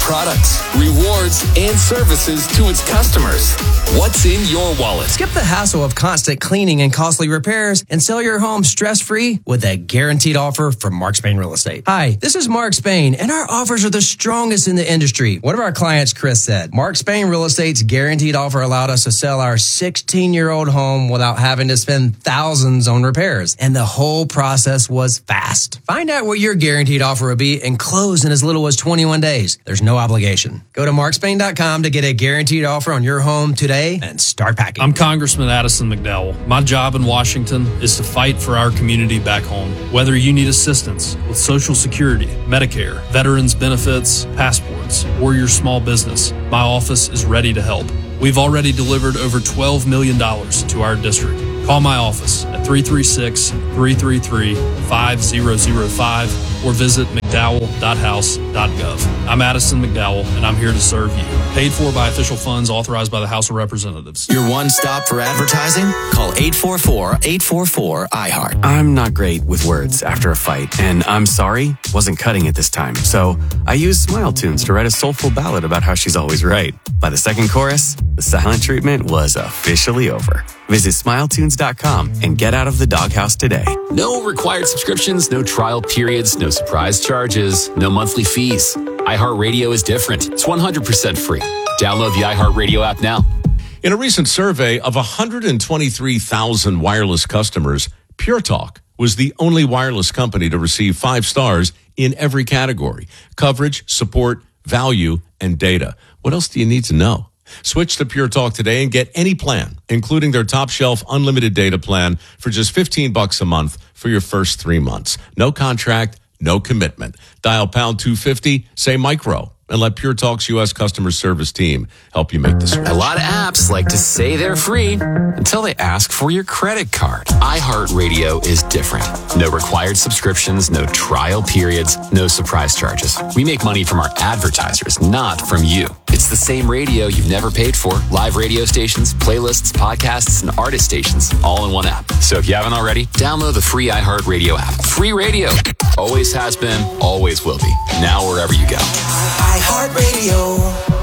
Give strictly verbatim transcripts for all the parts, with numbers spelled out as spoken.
products, rewards, and services to its customers. What's in your wallet? Skip the hassle of constant cleaning and costly repairs and sell your home stress-free with a guaranteed offer from Mark Spain Real Estate. Hi, this is Mark Spain, and our offers are the strongest in the industry. One of our clients, Chris, said, Mark Spain Real Estate's guaranteed offer allowed us to sell our sixteen-year-old home without having to spend thousands on repairs, and the whole process was fast. Find out what your guaranteed offer will be and close in as little as twenty-one days. There's no obligation. Go to mark spain dot com to get a guaranteed offer on your home today and start packing. I'm Congressman Addison McDowell. My job in Washington is to fight for our community back home. Whether you need assistance with Social Security, Medicare, veterans benefits, passports, or your small business, my office is ready to help. We've already delivered over twelve million dollars to our district. Call my office at three three six, three three three, five zero zero five or visit mcdowell dot house dot gov. I'm Addison McDowell, and I'm here to serve you. Paid for by official funds authorized by the House of Representatives. Your one stop for advertising? Call eight four four, eight four four, I heart. I'm not great with words after a fight, and I'm sorry wasn't cutting it this time. So I used Smile Tunes to write a soulful ballad about how she's always right. By the second chorus, the silent treatment was officially over. Visit smile tunes dot com and get out of the doghouse today. No required subscriptions, no trial periods, no surprise charges, no monthly fees. iHeartRadio is different. It's one hundred percent free. Download the iHeartRadio app now. In a recent survey of one hundred twenty-three thousand wireless customers, Pure Talk was the only wireless company to receive five stars in every category: coverage, support, value, and data. What else do you need to know? Switch to Pure Talk today and get any plan, including their top shelf unlimited data plan for just fifteen bucks a month for your first three months. No contract, no commitment. Dial pound two fifty, say micro, and let Pure Talk's U S customer service team help you make the switch. A lot of apps like to say they're free until they ask for your credit card. iHeartRadio is different. No required subscriptions, no trial periods, no surprise charges. We make money from our advertisers, not from you. It's the same radio you've never paid for. Live radio stations, playlists, podcasts, and artist stations all in one app. So if you haven't already, download the free iHeartRadio app. Free radio. Always has been, always will be. Now wherever you go. iHeartRadio.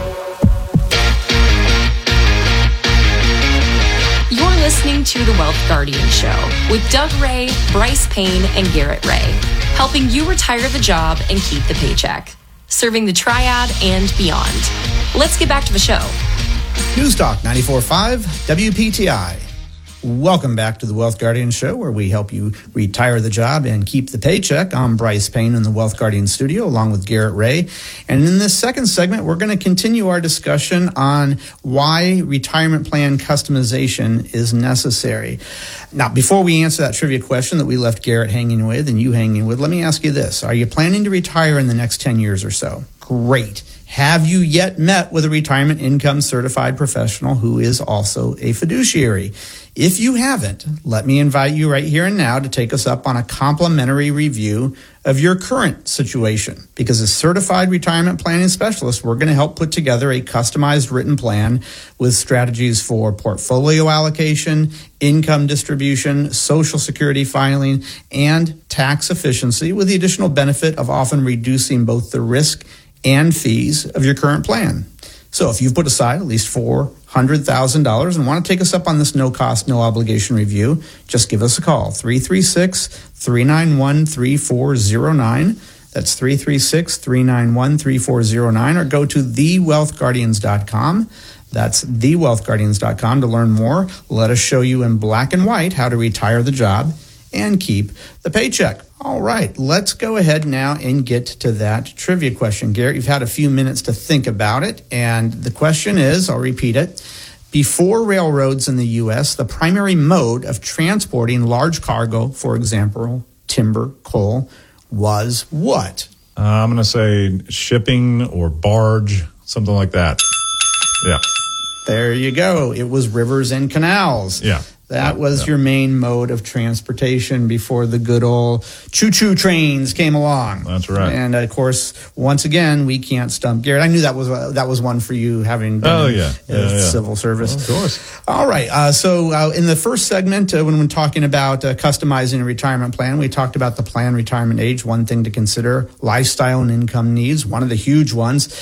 You're listening to The Wealth Guardian Show with Doug Ray, Bryce Payne, and Garrett Ray, helping you retire the job and keep the paycheck, serving the triad and beyond. Let's get back to the show. News Talk ninety-four point five W P T I. Welcome back to the Wealth Guardian Show, where we help you retire the job and keep the paycheck. I'm Bryce Payne in the Wealth Guardian studio, along with Garrett Ray. And in this second segment, we're going to continue our discussion on why retirement plan customization is necessary. Now, before we answer that trivia question that we left Garrett hanging with and you hanging with, let me ask you this. Are you planning to retire in the next ten years or so? Great. Have you yet met with a retirement income certified professional who is also a fiduciary? If you haven't, let me invite you right here and now to take us up on a complimentary review of your current situation. Because as certified retirement planning specialists, we're going to help put together a customized written plan with strategies for portfolio allocation, income distribution, Social Security filing, and tax efficiency, with the additional benefit of often reducing both the risk and fees of your current plan. So if you've put aside at least four hundred thousand dollars and want to take us up on this no-cost, no-obligation review, just give us a call, three three six, three nine one, three four zero nine. That's three three six, three nine one, three four zero nine, or go to the wealth guardians dot com. That's the wealth guardians dot com to learn more. Let us show you in black and white how to retire the job and keep the paycheck. All right, let's go ahead now and get to that trivia question. Garrett, you've had a few minutes to think about it, and the question is, I'll repeat it. Before railroads in the U S, the primary mode of transporting large cargo, for example, timber, coal, was what? Uh, I'm going to say shipping or barge, something like that. Yeah. There you go. It was rivers and canals. Yeah. That yeah, was yeah. your main mode of transportation before the good old choo-choo trains came along. That's right. And, of course, once again, we can't stump Garrett. I knew that was uh, that was one for you, having been oh, in yeah. uh, Yeah, yeah. civil service. Well, of course. All right. Uh, so uh, in the first segment, uh, when we're talking about uh, customizing a retirement plan, we talked about the plan retirement age, one thing to consider, lifestyle and income needs, one of the huge ones.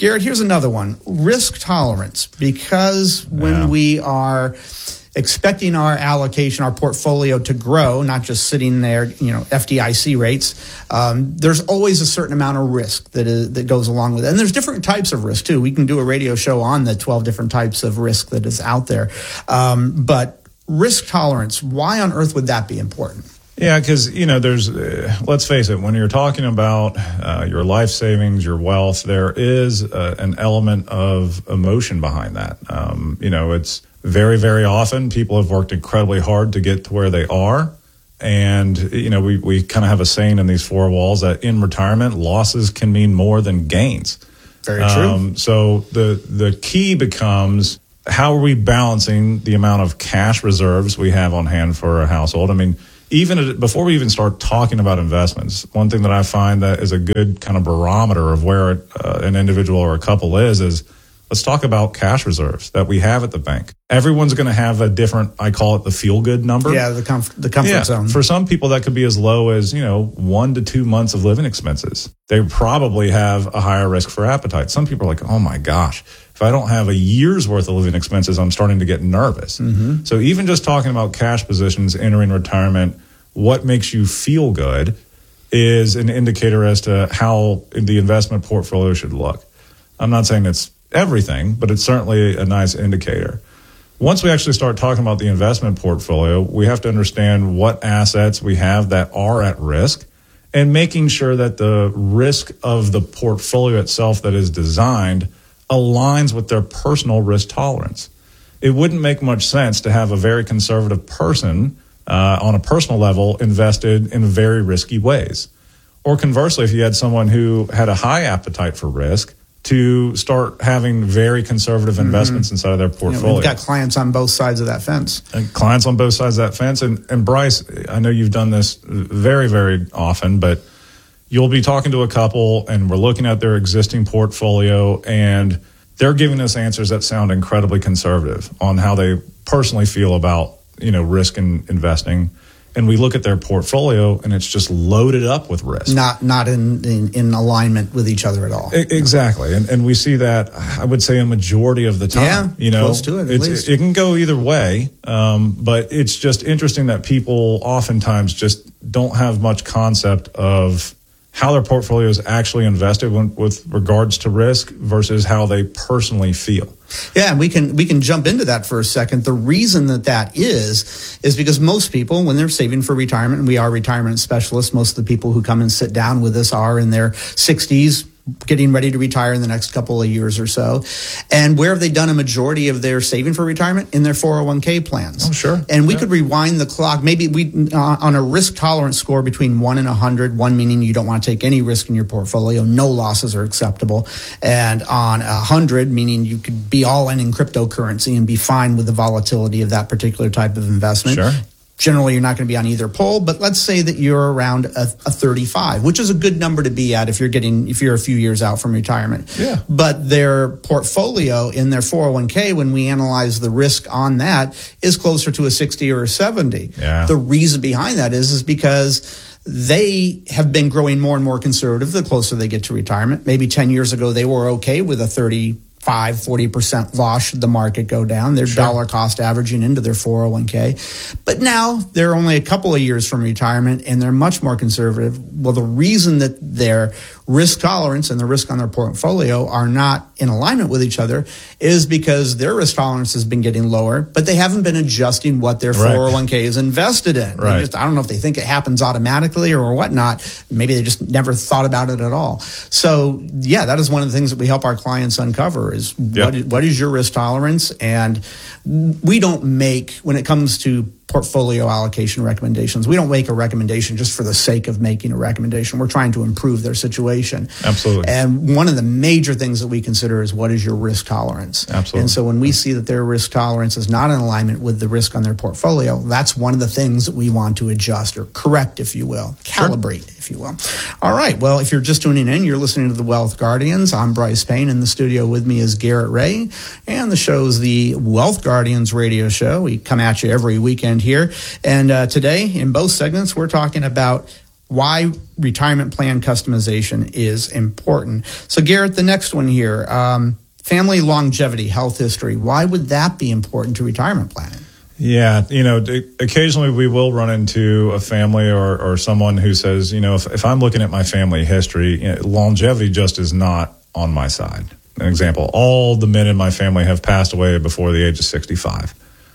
Garrett, here's another one. Risk tolerance. Because when Yeah. we are expecting our allocation, our portfolio to grow, not just sitting there, you know, F D I C rates, um, there's always a certain amount of risk that is, that goes along with it. And there's different types of risk, too. We can do a radio show on the twelve different types of risk that is out there. Um, but risk tolerance, why on earth would that be important? Yeah, because, you know, there's, uh, let's face it, when you're talking about uh, your life savings, your wealth, there is uh, an element of emotion behind that. Um, you know, it's very, very often people have worked incredibly hard to get to where they are. And, you know, we, we kind of have a saying in these four walls that in retirement, losses can mean more than gains. Very true. Um, so the the key becomes, how are we balancing the amount of cash reserves we have on hand for a household? I mean, even before we even start talking about investments, one thing that I find that is a good kind of barometer of where uh, an individual or a couple is, is let's talk about cash reserves that we have at the bank. Everyone's going to have a different, I call it the feel-good number. Yeah, the, comf- the comfort yeah, zone. For some people, that could be as low as, you know, one to two months of living expenses. They probably have a higher risk for appetite. Some people are like, oh my gosh, if I don't have a year's worth of living expenses, I'm starting to get nervous. Mm-hmm. So even just talking about cash positions entering retirement, what makes you feel good is an indicator as to how the investment portfolio should look. I'm not saying it's everything, but it's certainly a nice indicator. Once we actually start talking about the investment portfolio, we have to understand what assets we have that are at risk and making sure that the risk of the portfolio itself that is designed aligns with their personal risk tolerance. It wouldn't make much sense to have a very conservative person uh, on a personal level invested in very risky ways. Or conversely, if you had someone who had a high appetite for risk, to start having very conservative investments mm-hmm. inside of their portfolio. You know, we've got clients on both sides of that fence. And clients on both sides of that fence. And, and Bryce, I know you've done this very, very often, but you'll be talking to a couple and we're looking at their existing portfolio and they're giving us answers that sound incredibly conservative on how they personally feel about, you know, risk in investing. And we look at their portfolio, and it's just loaded up with risk. Not not in, in, in alignment with each other at all. I, exactly, and and we see that, I would say, a majority of the time. Yeah, you know, close to it, at it's, least. It can go either way, um, but it's just interesting that people oftentimes just don't have much concept of how their portfolio is actually invested when, with regards to risk versus how they personally feel. Yeah, and we can we can jump into that for a second. The reason that that is is because most people, when they're saving for retirement, and we are retirement specialists, most of the people who come and sit down with us are in their sixties, getting ready to retire in the next couple of years or so. And where have they done a majority of their saving for retirement? In their four oh one k plans. Oh, sure. And we yeah. could rewind the clock. Maybe we uh, on a risk tolerance score between one and one hundred, one meaning you don't want to take any risk in your portfolio, no losses are acceptable. And on one hundred, meaning you could be all in in cryptocurrency and be fine with the volatility of that particular type of investment. Sure. Generally, you're not going to be on either pole, but let's say that you're around a, a thirty-five, which is a good number to be at if you're getting if you're a few years out from retirement. Yeah. But their portfolio in their four oh one k, when we analyze the risk on that, is closer to a sixty or a seventy. Yeah. The reason behind that is is because they have been growing more and more conservative the closer they get to retirement. Maybe ten years ago, they were okay with a thirty-five, forty percent loss should the market go down. They're Sure. dollar cost averaging into their four oh one k. But now they're only a couple of years from retirement and they're much more conservative. Well, the reason that their risk tolerance and the risk on their portfolio are not in alignment with each other is because their risk tolerance has been getting lower, but they haven't been adjusting what their Right. four oh one k is invested in. They Right. just, I don't know if they think it happens automatically or whatnot. Maybe they just never thought about it at all. So, yeah, that is one of the things that we help our clients uncover is Yeah. what, is, what is your risk tolerance? And we don't make, when it comes to portfolio allocation recommendations, we don't make a recommendation just for the sake of making a recommendation. We're trying to improve their situation. Absolutely. And one of the major things that we consider is what is your risk tolerance? Absolutely. And so when we see that their risk tolerance is not in alignment with the risk on their portfolio, that's one of the things that we want to adjust or correct, if you will, calibrate, sure. if you will. All right. Well, if you're just tuning in, you're listening to the Wealth Guardians. I'm Bryce Payne. In the studio with me is Garrett Ray. And the show's the Wealth Guardians radio show. We come at you every weekend here. And uh, today, in both segments, we're talking about why retirement plan customization is important. So, Garrett, the next one here, um, family longevity, health history. Why would that be important to retirement planning? Yeah, you know, occasionally we will run into a family or, or someone who says, you know, if, if I'm looking at my family history, you know, longevity just is not on my side. An example, all the men in my family have passed away before the age of sixty-five.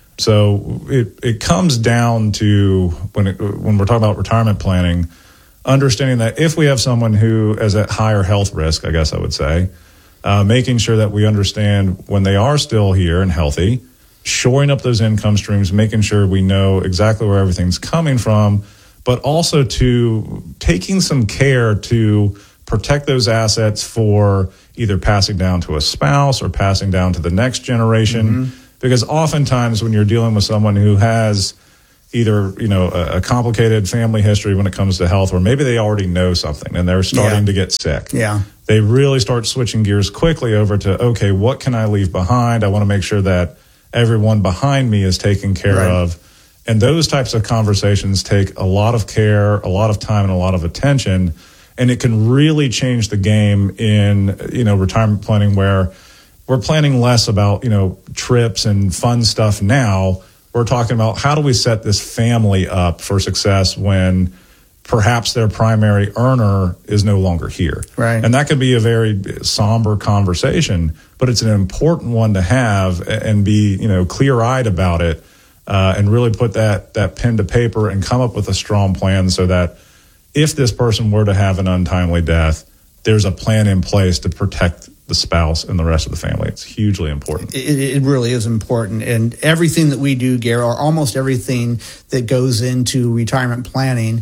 So it, it comes down to, when it, when we're talking about retirement planning, understanding that if we have someone who is at higher health risk, I guess I would say, uh, making sure that we understand when they are still here and healthy, shoring up those income streams, making sure we know exactly where everything's coming from, but also to taking some care to protect those assets for either passing down to a spouse or passing down to the next generation. Mm-hmm. Because oftentimes when you're dealing with someone who has either, you know, a, a complicated family history when it comes to health, or maybe they already know something and they're starting yeah. to get sick. Yeah. They really start switching gears quickly over to, okay, what can I leave behind? I want to make sure that everyone behind me is taken care right. of. And those types of conversations take a lot of care, a lot of time, and a lot of attention. And it can really change the game in, you know, retirement planning, where we're planning less about, you know, trips and fun stuff now. We're talking about how do we set this family up for success when perhaps their primary earner is no longer here. Right. And that could be a very somber conversation, but it's an important one to have and be, you know, clear-eyed about it, uh, and really put that, that pen to paper and come up with a strong plan so that if this person were to have an untimely death, there's a plan in place to protect the spouse and the rest of the family. It's hugely important. It, it really is important. And everything that we do, Gary, or almost everything that goes into retirement planning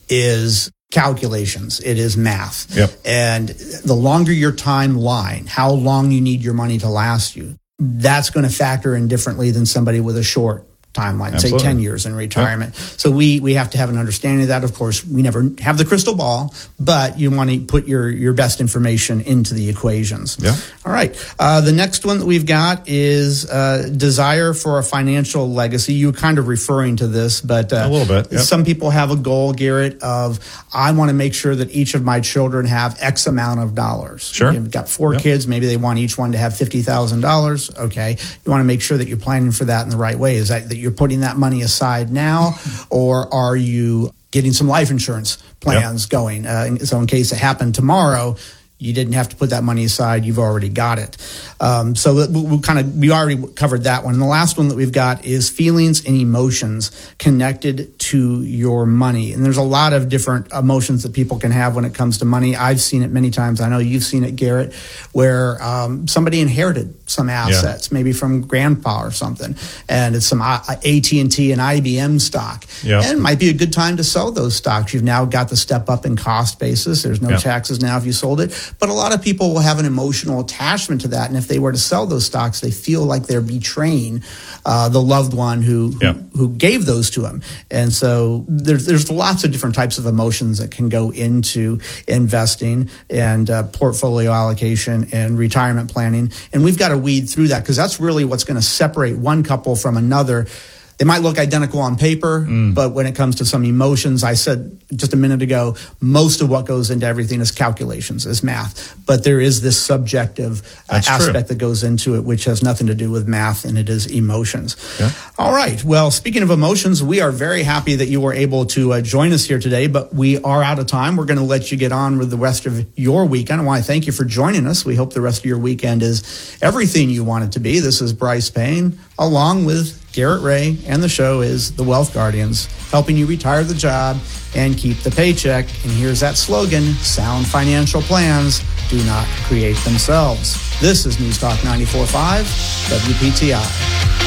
is calculations. It is math. Yep. And the longer your timeline, how long you need your money to last you, that's going to factor in differently than somebody with a short timeline, Absolutely. say ten years in retirement. Yep. So we we have to have an understanding of that. Of course, we never have the crystal ball, but you want to put your, your best information into the equations. Yeah. All right. Uh, the next one that we've got is uh, desire for a financial legacy. You were kind of referring to this, but uh, a little bit. Yep. Some people have a goal, Garrett, of I want to make sure that each of my children have X amount of dollars. Sure. You've got four yep. kids. Maybe they want each one to have fifty thousand dollars. Okay. You want to make sure that you're planning for that in the right way. Is that, that you're putting that money aside now, or are you getting some life insurance plans yep. going? Uh, so in case it happened tomorrow, you didn't have to put that money aside. You've already got it. Um, so we we'll kind of we already covered that one. And the last one that we've got is feelings and emotions connected to your money. And there's a lot of different emotions that people can have when it comes to money. I've seen it many times. I know you've seen it, Garrett, where um, somebody inherited some assets, yeah. maybe from grandpa or something, and it's some A T and T and I B M stock. Yeah. And it might be a good time to sell those stocks. You've now got the step up in cost basis. There's no yeah. taxes now if you sold it. But a lot of people will have an emotional attachment to that. And if they were to sell those stocks, they feel like they're betraying uh, the loved one who, who, yeah. who gave those to them. And so there's, there's lots of different types of emotions that can go into investing and uh, portfolio allocation and retirement planning. And we've got to weed through that, because that's really what's going to separate one couple from another. They might look identical on paper, mm. but when it comes to some emotions, I said just a minute ago, most of what goes into everything is calculations, is math. But there is this subjective uh, aspect that goes into it, which has nothing to do with math, and it is emotions. Yeah. All right. Well, speaking of emotions, we are very happy that you were able to uh, join us here today, but we are out of time. We're going to let you get on with the rest of your weekend. I want to thank you for joining us. We hope the rest of your weekend is everything you want it to be. This is Bryce Payne, along with Garrett Ray, and the show is The Wealth Guardians, helping you retire the job and keep the paycheck. And here's that slogan: sound financial plans do not create themselves. This is News Talk ninety-four point five W P T I.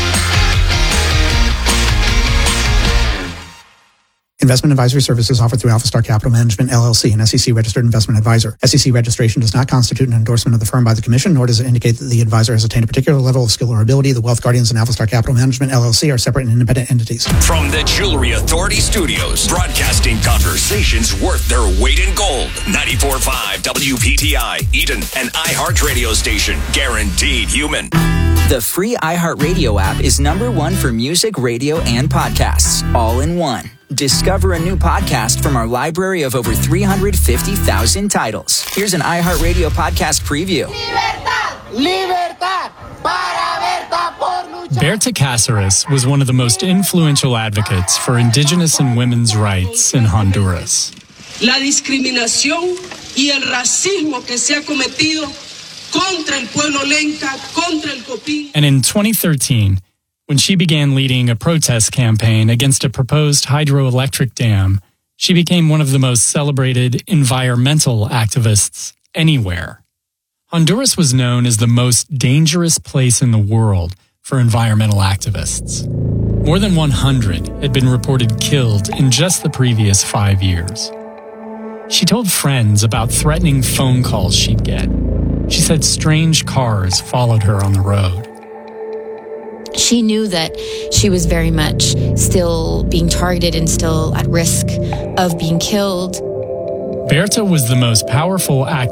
Investment advisory services offered through Alpha Star Capital Management, L L C, an S E C-registered investment advisor. S E C registration does not constitute an endorsement of the firm by the Commission, nor does it indicate that the advisor has attained a particular level of skill or ability. The Wealth Guardians and Alpha Star Capital Management, L L C, are separate and independent entities. From the Jewelry Authority Studios, broadcasting conversations worth their weight in gold. ninety-four point five W P T I, Eden, an iHeart radio station, guaranteed human. The free iHeartRadio app is number one for music, radio, and podcasts, all in one. Discover a new podcast from our library of over three hundred fifty thousand titles. Here's an iHeartRadio podcast preview. Libertad! Libertad! Para Berta por luchar. Berta Cáceres was one of the most influential advocates for indigenous and women's rights in Honduras. La discriminación y el racismo que se ha cometido contra el pueblo lenca, contra el Copín. And in twenty thirteen, when she began leading a protest campaign against a proposed hydroelectric dam, she became one of the most celebrated environmental activists anywhere. Honduras was known as the most dangerous place in the world for environmental activists. More than one hundred had been reported killed in just the previous five years. She told friends about threatening phone calls she'd get. She said strange cars followed her on the road. She knew that she was very much still being targeted and still at risk of being killed. Berta was the most powerful activist